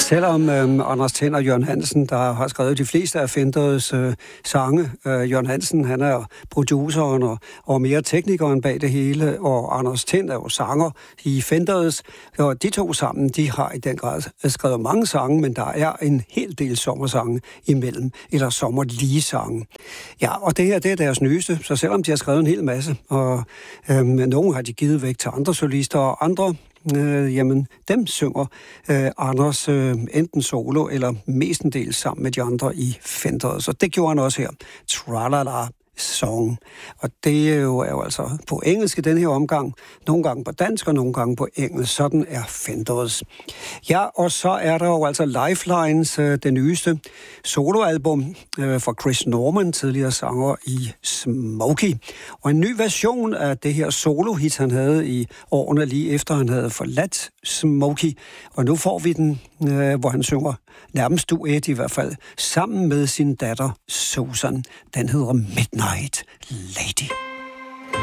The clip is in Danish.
Selvom Anders Tind og Jørgen Hansen, der har skrevet de fleste af Fenders sange. Jørgen Hansen, han er produceren og mere teknikeren bag det hele, og Anders Tind er jo sanger i Fenders. Og de to sammen, de har i den grad skrevet mange sange, men der er en hel del sommersange imellem, eller sommerlige sange. Ja, og det her, det er deres nyeste, så selvom de har skrevet en hel masse, og nogle har de givet væk til andre solister, og andre jamen, dem synger Anders enten solo eller mestendels sammen med de andre i Fenders. Så det gjorde han også her. Tralala Song. Og det er jo altså på engelsk i den her omgang. Nogle gange på dansk og nogle gange på engelsk. Sådan er Fenders. Ja, og så er der jo altså Lifelines, det nyeste soloalbum fra Chris Norman, tidligere sanger i Smokey. Og en ny version af det her solo-hit, han havde i årene lige efter, han havde forladt Smokey. Og nu får vi den, hvor han synger nærmest duet i hvert fald, sammen med sin datter Susan. Den hedder Midnight Lady.